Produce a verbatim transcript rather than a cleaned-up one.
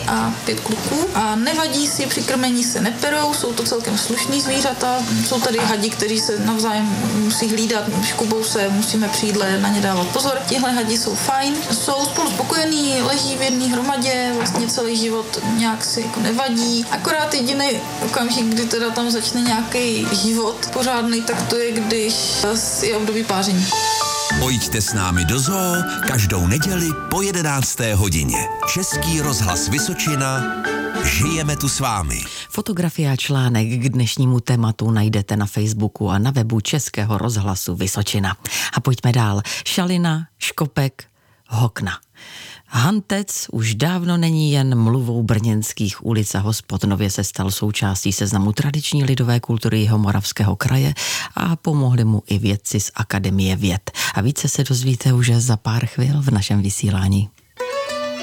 a pět kluků a nevadí si, při krmení se neperou, jsou to celkem slušný zvířata. Jsou tady hadi, kteří se navzájem musí hlídat, škubou se, musíme při jídle na ně dávat pozor. Tihle hadi jsou fajn, jsou spolu spokojení, leží v jedné hromadě, vlastně celý život nějak si jako nevadí. Akorát jediný okamžik, kdy teda tam začne nějaký život pořádný, tak to je, když je období páření. Pojďte s námi do zoo každou neděli po jedenácté hodině. Český rozhlas Vysočina. Žijeme tu s vámi. Fotografie a článek k dnešnímu tématu najdete na Facebooku a na webu Českého rozhlasu Vysočina. A pojďme dál. Šalina, škopek, hokna. Hantec už dávno není jen mluvou brněnských ulic a hospod, nově se stal součástí seznamu tradiční lidové kultury Jihomoravského kraje a pomohli mu i vědci z Akademie věd. A více se dozvíte už za pár chvil v našem vysílání.